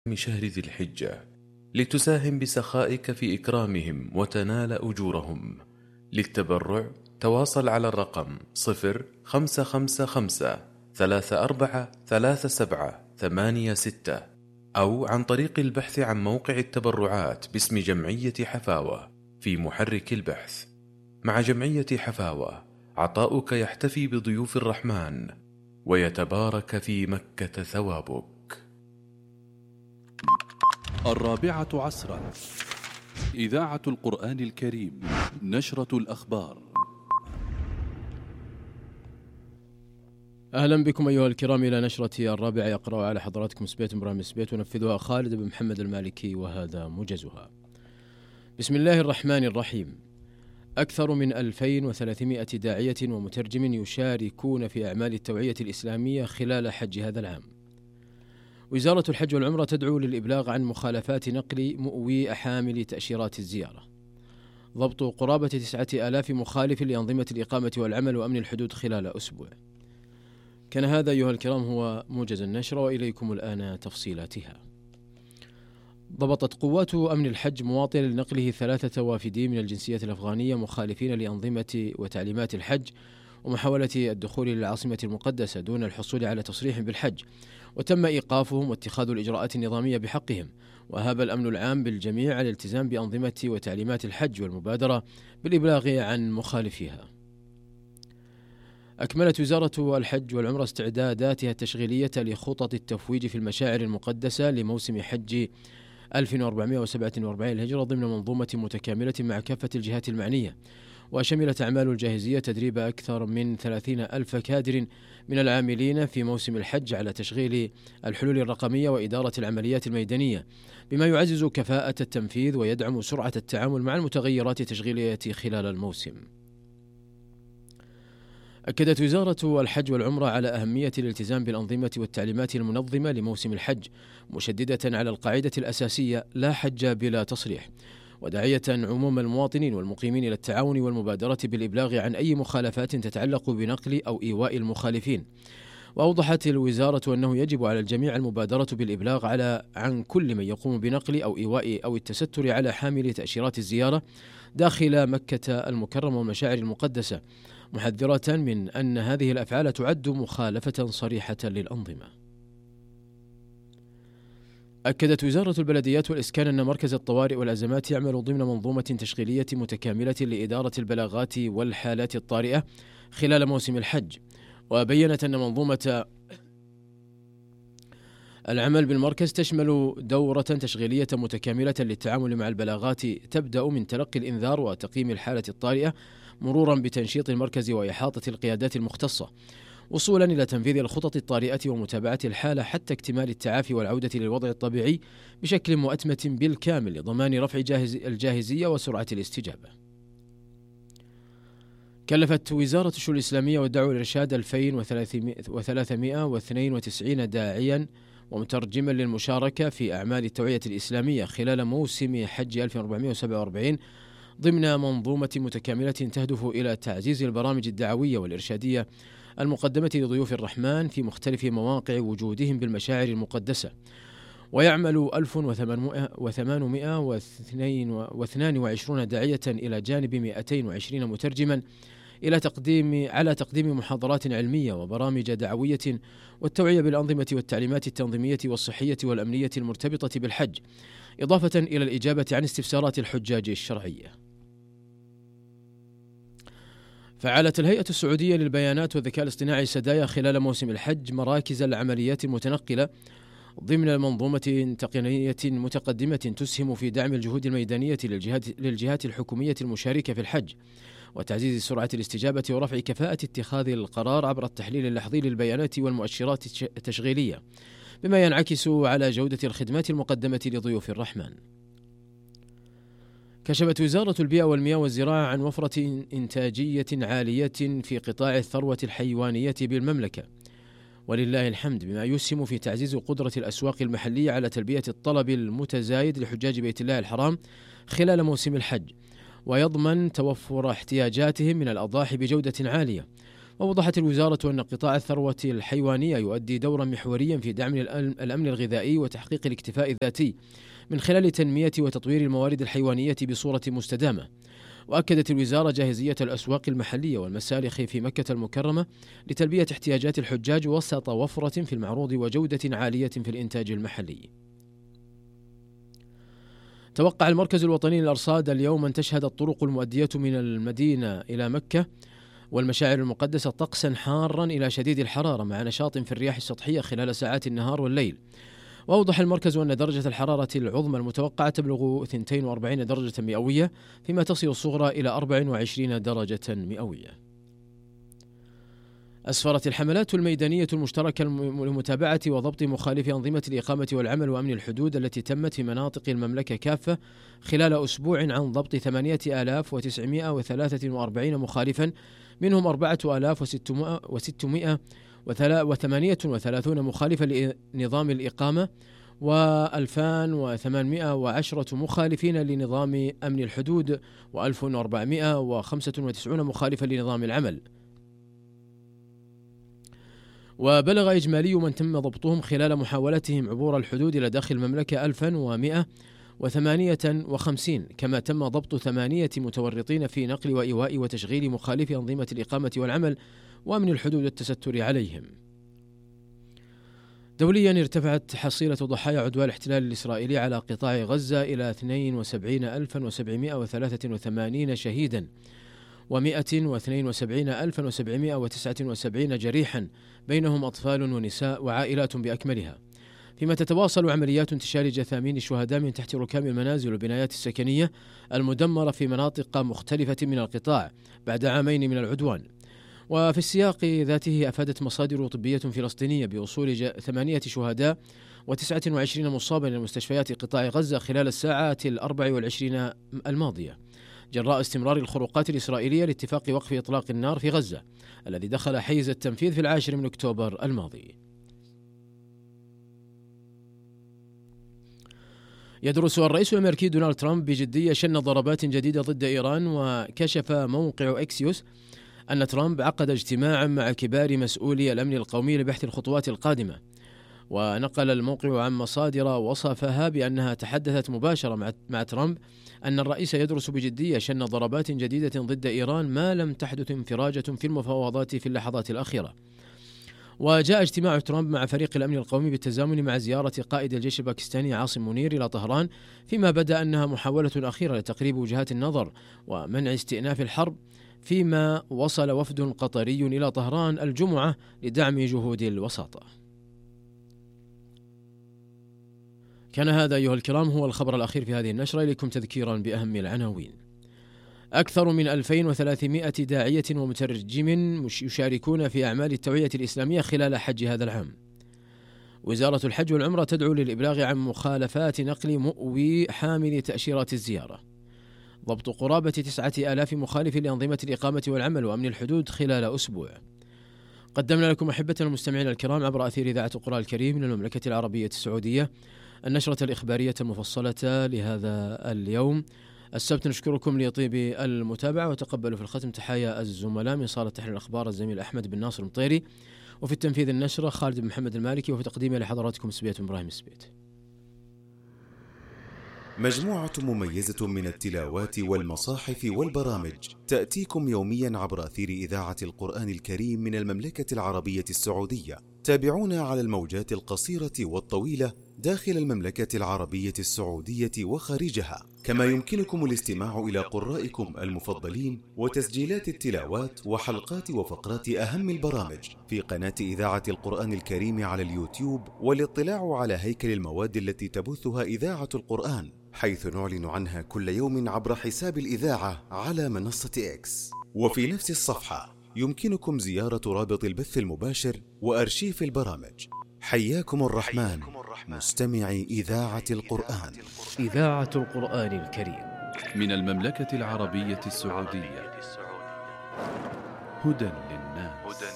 من شهر ذي الحجة لتساهم بسخائك في إكرامهم وتنال أجورهم. للتبرع تواصل على الرقم 0555343786 أو عن طريق البحث عن موقع التبرعات باسم جمعية حفاوة في محرك البحث. مع جمعية حفاوة عطاؤك يحتفي بضيوف الرحمن ويتبارك في مكة ثوابك. 4 إذاعة القرآن الكريم، نشرة الأخبار. أهلا بكم أيها الكرام إلى نشرة 4. يقرأ على حضراتكم سبيت إبراهيم سبيت ونفذها خالد بن محمد المالكي، وهذا موجزها. بسم الله الرحمن الرحيم. أكثر من 2300 داعية ومترجم يشاركون في أعمال التوعية الإسلامية خلال حج هذا العام. وزارة الحج والعمرة تدعو للإبلاغ عن مخالفات نقل مؤوي حامل تأشيرات الزيارة. ضبط قرابة 9000 مخالف لأنظمة الإقامة والعمل وأمن الحدود خلال أسبوع. كان هذا أيها الكرام هو موجز النشرة، وإليكم الآن تفصيلاتها. ضبطت قوات أمن الحج مواطن لنقله 3 وافدين من الجنسية الأفغانية مخالفين لأنظمة وتعليمات الحج ومحاولة الدخول للعاصمة المقدسة دون الحصول على تصريح بالحج، وتم إيقافهم واتخاذ الإجراءات النظامية بحقهم. وهاب الأمن العام بالجميع على الالتزام بأنظمة وتعليمات الحج والمبادرة بالإبلاغ عن مخالفيها. أكملت وزارة الحج والعمرة استعداداتها التشغيلية لخطط التفويج في المشاعر المقدسة لموسم حج 1447 الهجرة ضمن منظومة متكاملة مع كافة الجهات المعنية. وشملت أعمال الجاهزية تدريب أكثر من 30,000 كادر من العاملين في موسم الحج على تشغيل الحلول الرقمية وإدارة العمليات الميدانية، بما يعزز كفاءة التنفيذ ويدعم سرعة التعامل مع المتغيرات التشغيلية خلال الموسم. أكدت وزارة الحج والعمرة على أهمية الالتزام بالأنظمة والتعليمات المنظمة لموسم الحج، مشددة على القاعدة الأساسية لا حج بلا تصريح، وداعية عموم المواطنين والمقيمين إلى التعاون والمبادرة بالإبلاغ عن أي مخالفات تتعلق بنقل أو إيواء المخالفين. وأوضحت الوزارة أنه يجب على الجميع المبادرة بالإبلاغ عن كل من يقوم بنقل أو إيواء أو التستر على حامل تأشيرات الزيارة داخل مكة المكرمة والمشاعر المقدسة، محذرة من أن هذه الأفعال تعد مخالفة صريحة للأنظمة. أكدت وزارة البلديات والإسكان أن مركز الطوارئ والأزمات يعمل ضمن منظومة تشغيلية متكاملة لإدارة البلاغات والحالات الطارئة خلال موسم الحج. وبيّنت أن منظومة العمل بالمركز تشمل دورة تشغيلية متكاملة للتعامل مع البلاغات تبدأ من تلقي الإنذار وتقييم الحالة الطارئة، مرورا بتنشيط المركز وإحاطة القيادات المختصة، وصولا إلى تنفيذ الخطط الطارئة ومتابعة الحالة حتى اكتمال التعافي والعودة للوضع الطبيعي بشكل مؤتمة بالكامل لضمان رفع الجاهزية وسرعة الاستجابة. كلفت وزارة الشؤون الإسلامية والدعوة والإرشاد 2392 داعيا ومترجما للمشاركة في أعمال التوعية الإسلامية خلال موسم حج 1447 ضمن منظومة متكاملة تهدف إلى تعزيز البرامج الدعوية والإرشادية المقدمة لضيوف الرحمن في مختلف مواقع وجودهم بالمشاعر المقدسة. ويعمل 1822 داعية إلى جانب 220 مترجما على تقديم محاضرات علمية وبرامج دعوية والتوعية بالأنظمة والتعليمات التنظيمية والصحية والأمنية المرتبطة بالحج، إضافة إلى الإجابة عن استفسارات الحجاج الشرعية. فعلت الهيئة السعودية للبيانات والذكاء الاصطناعي سدايا خلال موسم الحج مراكز العمليات المتنقلة ضمن منظومة تقنية متقدمة تسهم في دعم الجهود الميدانية للجهات الحكومية المشاركة في الحج، وتعزيز سرعة الاستجابة ورفع كفاءة اتخاذ القرار عبر التحليل اللحظي للبيانات والمؤشرات التشغيلية، بما ينعكس على جودة الخدمات المقدمة لضيوف الرحمن. كشفت وزارة البيئة والمياه والزراعة عن وفرة إنتاجية عالية في قطاع الثروة الحيوانية بالمملكة، ولله الحمد، بما يسهم في تعزيز قدرة الأسواق المحلية على تلبية الطلب المتزايد لحجاج بيت الله الحرام خلال موسم الحج، ويضمن توفر احتياجاتهم من الأضاحي بجودة عالية. ووضحت الوزارة أن قطاع الثروة الحيوانية يؤدي دورا محوريا في دعم الأمن الغذائي وتحقيق الاكتفاء الذاتي من خلال تنمية وتطوير الموارد الحيوانية بصورة مستدامة. وأكدت الوزارة جاهزية الأسواق المحلية والمسالخ في مكة المكرمة لتلبية احتياجات الحجاج وسط وفرة في المعروض وجودة عالية في الإنتاج المحلي. توقع المركز الوطني للأرصاد اليوم أن تشهد الطرق المؤدية من المدينة إلى مكة والمشاعر المقدسة طقسا حارا إلى شديد الحرارة مع نشاط في الرياح السطحية خلال ساعات النهار والليل. وأوضح المركز أن درجة الحرارة العظمى المتوقعة تبلغ 42 درجة مئوية، فيما تصل الصغرى إلى 24 درجة مئوية. أسفرت الحملات الميدانية المشتركة لمتابعة وضبط مخالفي أنظمة الإقامة والعمل وأمن الحدود التي تمت في مناطق المملكة كافة خلال أسبوع عن ضبط 8943 مخالفا، منهم 4638 مخالفا لنظام الإقامة و2810 مخالفين لنظام أمن الحدود و1495 مخالفا لنظام العمل. وبلغ إجمالي من تم ضبطهم خلال محاولتهم عبور الحدود إلى داخل المملكة 1158، كما تم ضبط 8 متورطين في نقل وإيواء وتشغيل مخالفي أنظمة الإقامة والعمل وأمن الحدود والتستر عليهم. دوليا ارتفعت حصيلة ضحايا عدوان الاحتلال الإسرائيلي على قطاع غزة إلى 72783 شهيدا و172,779 جريحا، بينهم أطفال ونساء وعائلات بأكملها، فيما تتواصل عمليات انتشال جثامين الشهداء من تحت ركام المنازل والبنايات السكنية المدمرة في مناطق مختلفة من القطاع بعد عامين من العدوان. وفي السياق ذاته أفادت مصادر طبية فلسطينية بوصول 8 شهداء و29 مصابا إلى مستشفيات قطاع غزة خلال الساعات 24 الماضية، جراء استمرار الخروقات الإسرائيلية لاتفاق وقف إطلاق النار في غزة الذي دخل حيز التنفيذ في 10 من أكتوبر الماضي. يدرس الرئيس الأمريكي دونالد ترامب بجدية شن ضربات جديدة ضد إيران. وكشف موقع إكسيوس أن ترامب عقد اجتماعا مع كبار مسؤولي الأمن القومي لبحث الخطوات القادمة. ونقل الموقع عن مصادر وصفها بأنها تحدثت مباشرة مع ترامب أن الرئيس يدرس بجدية شن ضربات جديدة ضد إيران ما لم تحدث انفراجة في المفاوضات في اللحظات الأخيرة. وجاء اجتماع ترامب مع فريق الأمن القومي بالتزامن مع زيارة قائد الجيش الباكستاني عاصم منير إلى طهران، فيما بدا أنها محاولة أخيرة لتقريب وجهات النظر ومنع استئناف الحرب، فيما وصل وفد قطري إلى طهران الجمعة لدعم جهود الوساطة. كان هذا أيها الكرام هو الخبر الأخير في هذه النشرة. إليكم تذكيرا بأهم العناوين. أكثر من 2300 داعية ومترجم يشاركون في أعمال التوعية الإسلامية خلال حج هذا العام. وزارة الحج والعمرة تدعو للإبلاغ عن مخالفات نقل مؤوي حامل تأشيرات الزيارة. ضبط قرابة 9000 مخالف لأنظمة الإقامة والعمل وأمن الحدود خلال أسبوع. قدمنا لكم أحبتنا المستمعين الكرام عبر أثير إذاعة القرآن الكريم من المملكة العربية السعودية النشرة الإخبارية المفصلة لهذا اليوم السبت. نشكركم لطيب المتابعة، وتقبلوا في الختم تحايا الزملاء من صالة تحرير الأخبار الزميل أحمد بن ناصر المطيري، وفي التنفيذ النشرة خالد بن محمد المالكي، وفي تقديمها لحضراتكم سبيت إبراهيم سبيت. مجموعة مميزة من التلاوات والمصاحف والبرامج تأتيكم يوميا عبر أثير إذاعة القرآن الكريم من المملكة العربية السعودية. تابعونا على الموجات القصيرة والطويلة داخل المملكة العربية السعودية وخارجها، كما يمكنكم الاستماع إلى قرائكم المفضلين وتسجيلات التلاوات وحلقات وفقرات أهم البرامج في قناة إذاعة القرآن الكريم على اليوتيوب، والاطلاع على هيكل المواد التي تبثها إذاعة القرآن، حيث نعلن عنها كل يوم عبر حساب الإذاعة على منصة إكس. وفي نفس الصفحة يمكنكم زيارة رابط البث المباشر وأرشيف البرامج. حياكم الرحمن مستمعي إذاعة القرآن. إذاعة القرآن الكريم من المملكة العربية السعودية، هدى